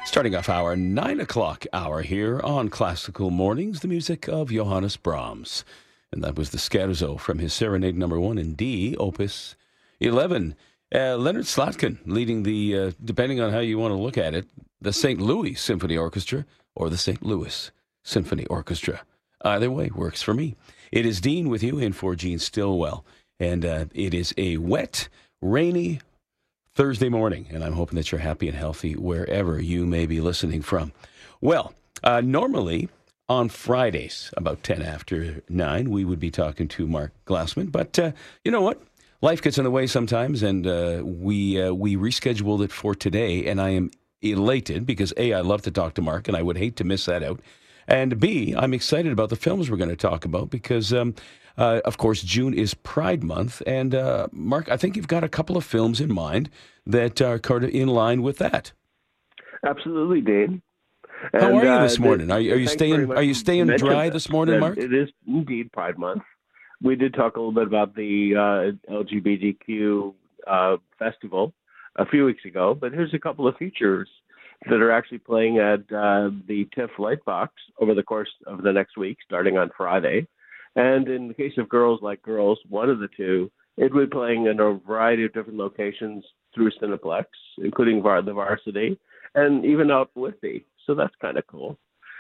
Starting off our 9 o'clock hour here on Classical Mornings, the music of Johannes Brahms. And that was the Scherzo from his Serenade Number 1 in D, Opus 11. Leonard Slatkin leading the, depending on how you want to look at it, the St. Louis Symphony Orchestra or the St. Louis Symphony Orchestra. Either way works for me. It is Dean with you in for Gene Stillwell. And it is a wet, rainy Thursday morning, and I'm hoping that you're happy and healthy wherever you may be listening from. Well, normally on Fridays, about 10 after 9, we would be talking to Mark Glassman, but you know what? Life gets in the way sometimes, and we rescheduled it for today, and I am elated because, A, I love to talk to Mark, and I would hate to miss that out, and B, I'm excited about the films we're going to talk about because of course, June is Pride Month, and Mark, I think you've got a couple of films in mind that are kind of in line with that. Absolutely, Dean. How are you this morning? Are you staying dry this morning, Mark? It is indeed Pride Month. We did talk a little bit about the LGBTQ festival a few weeks ago, but here's a couple of features that are actually playing at the TIFF Lightbox over the course of the next week, starting on Friday. And in the case of Girls Like Girls, one of the two, it will be playing in a variety of different locations through Cineplex, including the Varsity, and even out in Whitby. So that's kind of cool.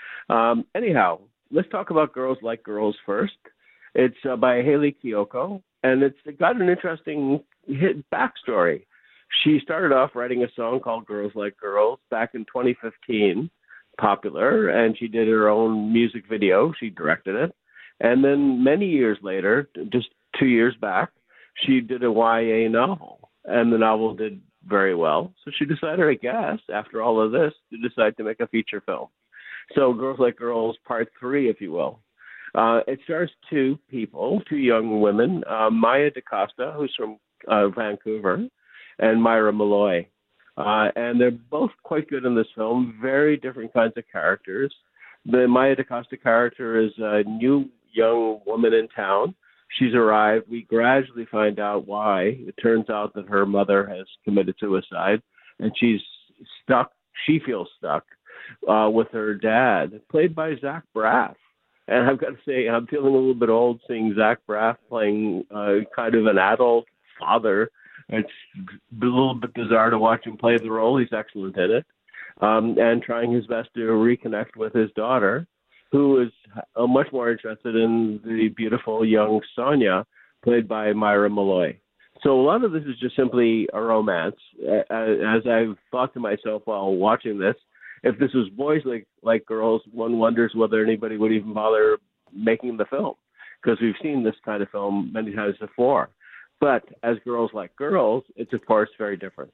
Anyhow, let's talk about Girls Like Girls first. It's by Hayley Kiyoko, and it's got an interesting backstory. She started off writing a song called Girls Like Girls back in 2015, popular, and she did her own music video. She directed it. And then many years later, just 2 years back, she did a YA novel, and the novel did very well. So she decided, I guess, after all of this, to decide to make a feature film. So Girls Like Girls Part 3, if you will. It stars two young women, Maya DaCosta, who's from Vancouver, and Myra Malloy. And they're both quite good in this film, very different kinds of characters. The Maya DaCosta character is a new young woman in town. She's arrived. We gradually find out why. It turns out that her mother has committed suicide, and she's stuck. She feels stuck with her dad, played by Zach Braff. And I've got to say, I'm feeling a little bit old seeing Zach Braff playing kind of an adult father. It's a little bit bizarre to watch him play the role. He's excellent in it. And trying his best to reconnect with his daughter, who is much more interested in the beautiful young Sonia, played by Myra Malloy. So a lot of this is just simply a romance. As I've thought to myself while watching this, if this was Boys like Girls, one wonders whether anybody would even bother making the film, because we've seen this kind of film many times before. But as Girls Like Girls, it's of course very different.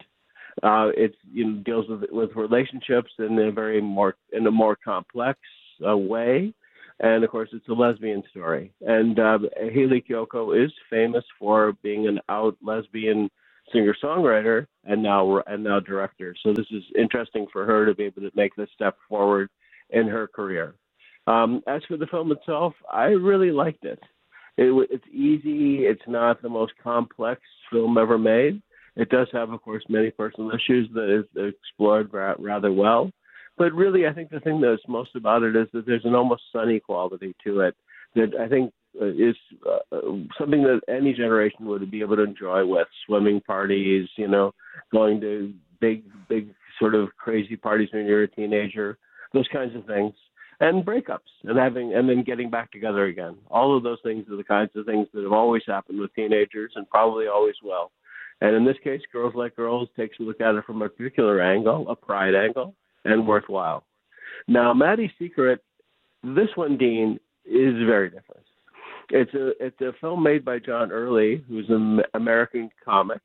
It deals with relationships in a more complex way, and of course it's a lesbian story. And Hayley Kiyoko is famous for being an out lesbian singer-songwriter and now director. So this is interesting for her to be able to make this step forward in her career. As for the film itself, I really liked it. It's easy. It's not the most complex film ever made. It does have, of course, many personal issues that is explored rather well. But really, I think the thing that's most about it is that there's an almost sunny quality to it that I think is something that any generation would be able to enjoy with swimming parties, going to big sort of crazy parties when you're a teenager, those kinds of things, and breakups and then getting back together again. All of those things are the kinds of things that have always happened with teenagers and probably always will. And in this case, Girls Like Girls takes a look at it from a particular angle, a pride angle, and worthwhile. Now, Maddie's Secret, this one, Dean, is very different. It's a film made by John Early, who's an American comic,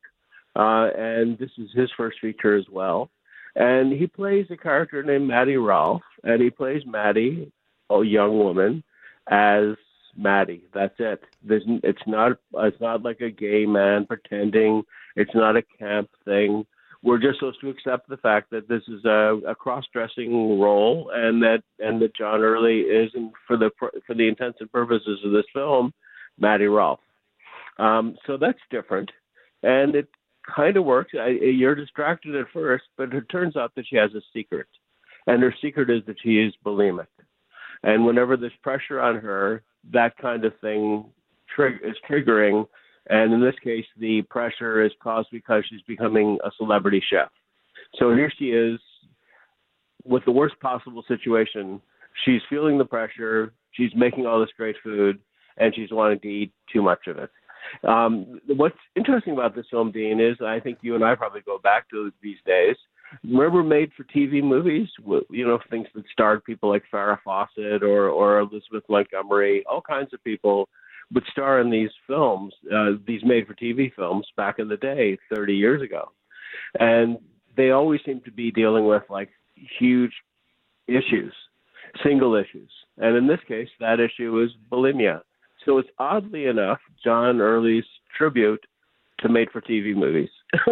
and this is his first feature as well. And he plays a character named Maddie Rolfe, and he plays Maddie, a young woman, as Maddie. That's it. It's not like a gay man pretending. It's not a camp thing. We're just supposed to accept the fact that this is a cross-dressing role, and that John Early is, for the intents and purposes of this film, Maddie Rolfe. So that's different, and it kind of works. You're distracted at first, but it turns out that she has a secret. and her secret is that she is bulimic. And whenever there's pressure on her, that kind of thing is triggering. And in this case, the pressure is caused because she's becoming a celebrity chef. So here she is with the worst possible situation. She's feeling the pressure. She's making all this great food, and she's wanting to eat too much of it. What's interesting about this film, Dean, is I think you and I probably go back to these days. Remember made-for-TV movies? You know, things that starred people like Farrah Fawcett or Elizabeth Montgomery. All kinds of people would star in these films, these made-for-TV films back in the day, 30 years ago. And they always seem to be dealing with, like, huge issues, single issues. And in this case, that issue is bulimia. So it's oddly enough John Early's tribute to made-for-TV movies.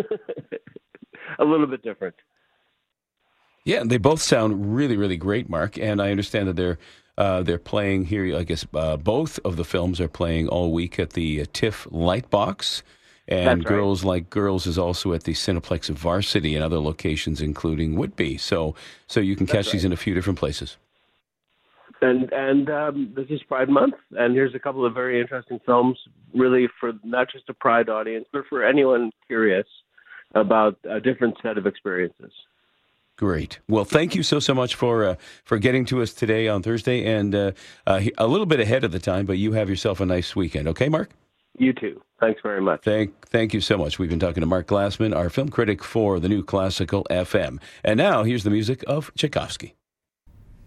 A little bit different. Yeah, they both sound really, really great, Mark. And I understand that they're playing here. I guess both of the films are playing all week at the TIFF Lightbox. And That's right. Girls Like Girls is also at the Cineplex Varsity and other locations, including Whitby. So you can catch these in a few different places. And this is Pride Month, and here's a couple of very interesting films, really for not just a Pride audience, but for anyone curious about a different set of experiences. Great. Well, thank you so much for getting to us today on Thursday, and a little bit ahead of the time, but you have yourself a nice weekend. Okay, Mark? You too. Thanks very much. Thank you so much. We've been talking to Mark Glassman, our film critic for the New Classical FM. And now, here's the music of Tchaikovsky.